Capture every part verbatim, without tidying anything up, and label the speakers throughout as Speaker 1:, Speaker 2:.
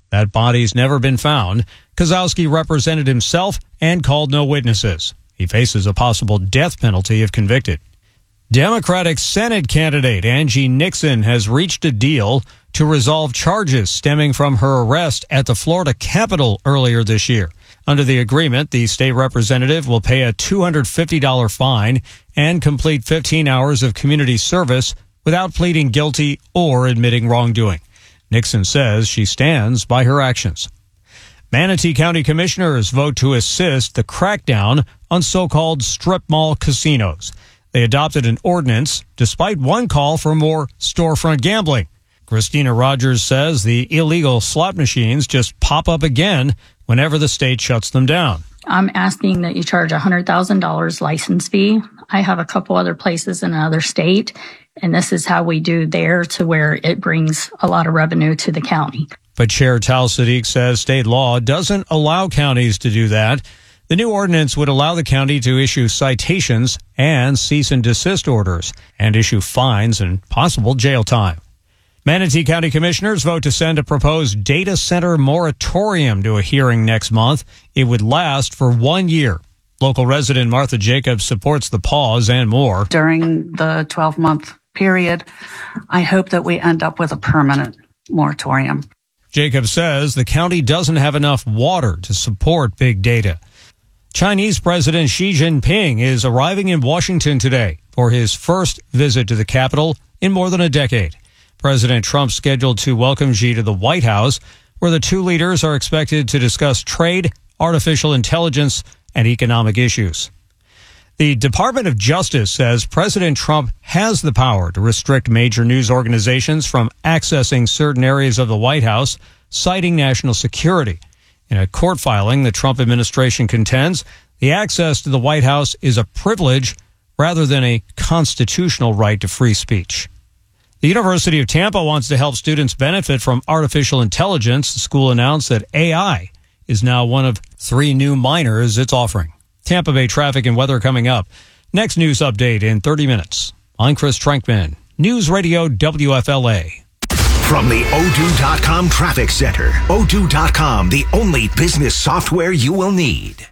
Speaker 1: That body's never been found. Kozlowski represented himself and called no witnesses. He faces a possible death penalty if convicted. Democratic Senate candidate Angie Nixon has reached a deal to resolve charges stemming from her arrest at the Florida Capitol earlier this year. Under the agreement, the state representative will pay a two hundred fifty dollars fine and complete fifteen hours of community service without pleading guilty or admitting wrongdoing. Nixon says she stands by her actions. Manatee County commissioners vote to assist the crackdown on so-called strip mall casinos. They adopted an ordinance despite one call for more storefront gambling. Christina Rogers says the illegal slot machines just pop up again whenever the state shuts them down.
Speaker 2: I'm asking that you charge a one hundred thousand dollars license fee. I have a couple other places in another state, and this is how we do there to where it brings a lot of revenue to the county.
Speaker 1: But Chair Tal Sadiq says state law doesn't allow counties to do that. The new ordinance would allow the county to issue citations and cease and desist orders and issue fines and possible jail time. Manatee County commissioners vote to send a proposed data center moratorium to a hearing next month. It would last for one year. Local resident Martha Jacobs supports the pause and more.
Speaker 3: During the twelve-month period, I hope that we end up with a permanent moratorium.
Speaker 1: Jacobs says the county doesn't have enough water to support big data. Chinese President Xi Jinping is arriving in Washington today for his first visit to the capital in more than a decade. President Trump scheduled to welcome Xi to the White House, where the two leaders are expected to discuss trade, artificial intelligence, and economic issues. The Department of Justice says President Trump has the power to restrict major news organizations from accessing certain areas of the White House, citing national security. In a court filing, the Trump administration contends the access to the White House is a privilege rather than a constitutional right to free speech. The University of Tampa wants to help students benefit from artificial intelligence. The school announced that A I is now one of three new minors it's offering. Tampa Bay traffic and weather coming up. Next news update in thirty minutes. I'm Chris Trankman, News Radio W F L A.
Speaker 4: From the Odoo dot com Traffic Center, Odoo dot com, the only business software you will need.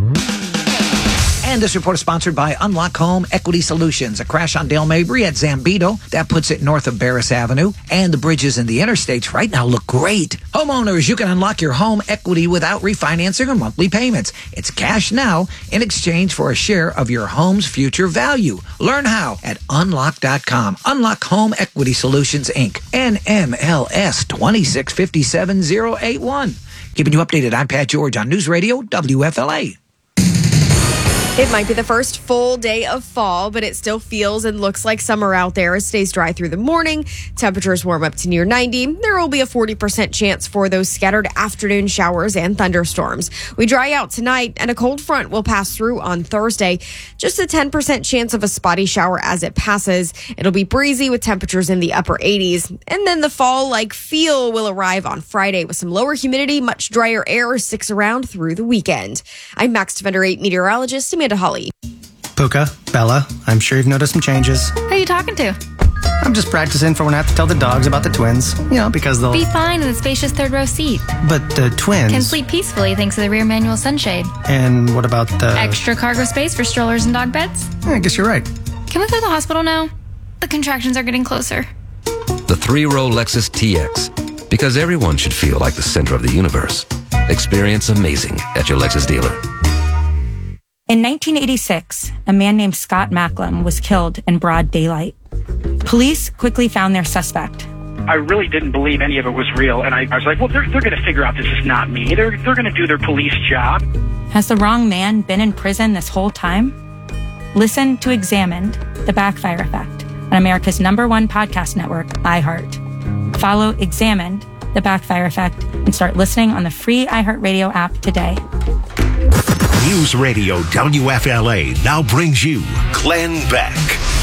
Speaker 5: And this report is sponsored by Unlock Home Equity Solutions. A crash on Dale Mabry at Zambito. That puts it north of Barris Avenue. And the bridges in the interstates right now look great. Homeowners, you can unlock your home equity without refinancing or monthly payments. It's cash now in exchange for a share of your home's future value. Learn how at Unlock dot com. Unlock Home Equity Solutions, Incorporated. N M L S two six five seven zero eight one. Keeping you updated, I'm Pat George on News Radio W F L A.
Speaker 6: It might be the first full day of fall, but it still feels and looks like summer out there. It stays dry through the morning. Temperatures warm up to near ninety. There will be a forty percent chance for those scattered afternoon showers and thunderstorms. We dry out tonight, and a cold front will pass through on Thursday. Just a ten percent chance of a spotty shower as it passes. It'll be breezy with temperatures in the upper eighties. And then the fall-like feel will arrive on Friday with some lower humidity, much drier air sticks around through the weekend. I'm Max Defender eight meteorologist Amanda Holly.
Speaker 7: Puka, Bella, I'm sure you've noticed some changes.
Speaker 8: Who are you talking to?
Speaker 7: I'm just practicing for when I have to tell the dogs about the twins. You know, because they'll...
Speaker 8: Be fine in the spacious third row seat.
Speaker 7: But the twins...
Speaker 8: Can sleep peacefully thanks to the rear manual sunshade.
Speaker 7: And what about the...
Speaker 8: Extra cargo space for strollers and dog beds?
Speaker 7: I guess you're right.
Speaker 8: Can we go to the hospital now? The contractions are getting closer.
Speaker 9: The three-row Lexus T X. Because everyone should feel like the center of the universe. Experience amazing at your Lexus dealer.
Speaker 10: In nineteen eighty-six, a man named Scott Macklem was killed in broad daylight. Police quickly found their suspect.
Speaker 11: I really didn't believe any of it was real, and I, I was like, well, they're, they're going to figure out this is not me. They're, they're going to do their police job.
Speaker 10: Has the wrong man been in prison this whole time? Listen to Examined, The Backfire Effect, on America's number one podcast network, iHeart. Follow Examined, The Backfire Effect, and start listening on the free iHeartRadio app today.
Speaker 4: News Radio W F L A now brings you Glenn Beck.